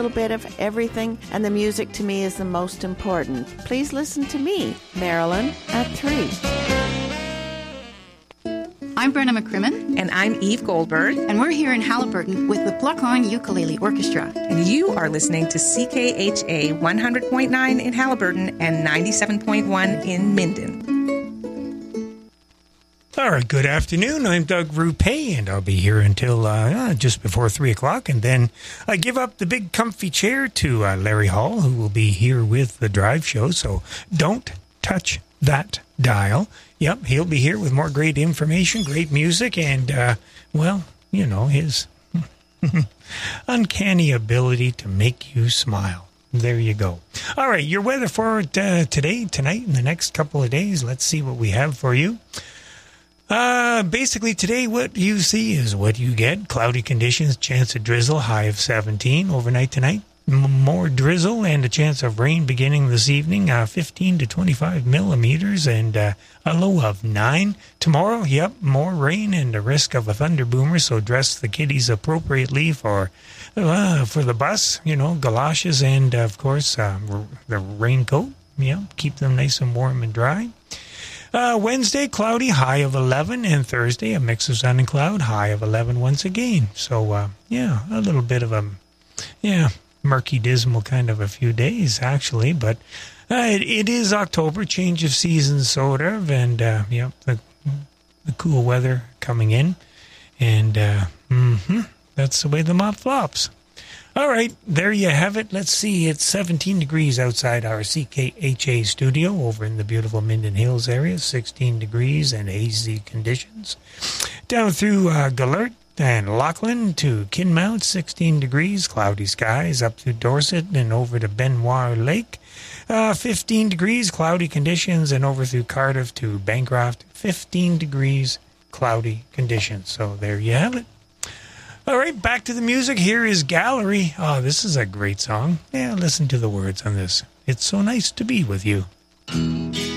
little bit of everything, and the music to me is the most important. Please listen to me, Marilyn, at 3. I'm Brenna McCrimmon. And I'm Eve Goldberg. And we're here in Haliburton with the Pluckhorn Ukulele Orchestra. And you are listening to CKHA 100.9 in Haliburton and 97.1 in Minden. All right, good afternoon. I'm Doug Rupé, and I'll be here until just before 3 o'clock. And then I give up the big comfy chair to Larry Hall, who will be here with the drive show. So don't touch that dial. Yep, he'll be here with more great information, great music, and, well, you know, his uncanny ability to make you smile. There you go. All right, your weather for today, tonight, and the next couple of days. Let's see what we have for you. Basically today what you see is what you get. Cloudy conditions, chance of drizzle, high of 17. Overnight tonight, more drizzle and a chance of rain beginning this evening, 15 to 25 millimeters and a low of 9. Tomorrow, yep, more rain and a risk of a thunder boomer, so dress the kiddies appropriately for the bus, you know, galoshes and, of course, the raincoat. Yeah, keep them nice and warm and dry. Wednesday, cloudy, high of 11, and Thursday, a mix of sun and cloud, high of 11 once again. So, yeah, a little bit of a, murky, dismal kind of a few days, actually, but it is October, change of season, sort of, and, the cool weather coming in, and, that's the way the mop flops. All right, there you have it. Let's see, it's 17 degrees outside our CKHA studio over in the beautiful Minden Hills area, 16 degrees and hazy conditions. Down through Gallert and Lachlan to Kinmount, 16 degrees, cloudy skies, up through Dorset and over to Benoit Lake, 15 degrees, cloudy conditions, and over through Cardiff to Bancroft, 15 degrees, cloudy conditions. So there you have it. All right, back to the music. Here is Gallery. Oh, this is a great song. Yeah, listen to the words on this. It's so nice to be with you.